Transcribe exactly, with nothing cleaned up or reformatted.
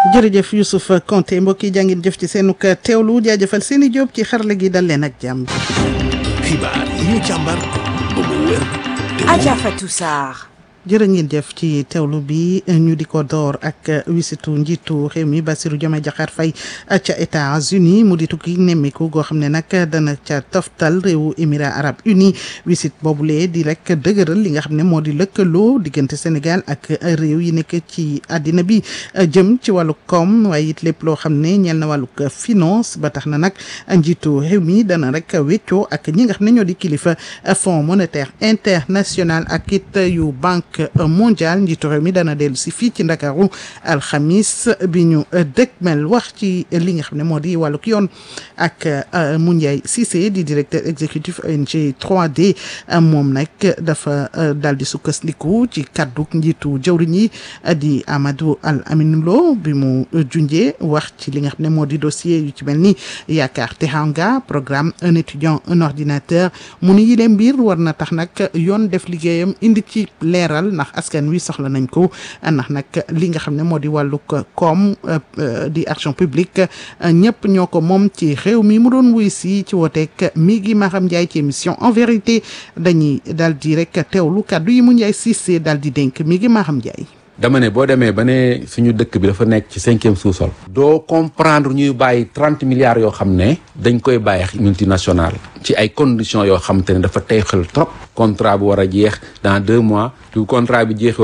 jërëjëf Youssouf Konté mbokk yi jàngin jëf ci seenuk teewlu jaajëfal seeni Jóob ci xarala gi dal leen ak jàmm. xibaar yi ñu càmbar ba mu wér. Adja Fatou Sarr. jërë ngeen jëf ci teewlu bi ñu di ko door ak wisitu njiitu réew mi Bassirou Diomaye Diakhar Faye ca États-Unis mu di tukki nemmiku goo xam ne nag dana ca toftal réewu Émirats Arabes Unis wisit boobulee di rek dëgëral li nga xam ne moo di lëkkaloo diggante Sénégal ak réew yi nekk ci àddina bi jëm ci wàllu koom waaye it lépp loo xam ne ñeel na wàllug finance ba tax na nag njiitu réew mi dana rek weccoo ak ñi nga xam ne ñoo di kilifa Fonds monétaire international ak it yu banque mondial njiitu réew mi dana dellu si fii ci Ndakaaru alxamis bi ñu dëgmal wax ci li nga xam ne moo di wàllug yoon ak Moundiaye Cissé di directeur exécutif O N G trois D moom nag dafa daal di sukkandiku ci kaddu njiitu jëwriñ yi di Amadou Al Aminou Lo bi mu junjee wax ci li nga xam ne moo di dossier yu ci mel ni Yaakaar Teranga programme un étudiant un ordinateur mu ni yile mbir war na tax nag yoon def liggéeyam indi ci leeral ndax askan wi soxla nañ ko ndax nag li nga xam ne moo di wàllug koom di action publique ñëpp ñoo ko moom ci réew mi mu doon wuy si ci wooteeg mi gi Maham Ndiaye ci émission en vérité dañuy daal di rek teewlu kàddu yi mu Ndiaye Cissé daal di dénk mi gi Maham Ndiaye. dama ne boo demee ba ne suñu dëkk bi dafa nekk ci cinquième sous-sol. doo comprendre ñuy bàyyi trente milliards yoo xam ne dañ koy bàyyi multinationale ci ay conditions yoo xam te ne dafa tey xel trop contrat bu war a jeex dans deux mois du contrat bi jeexee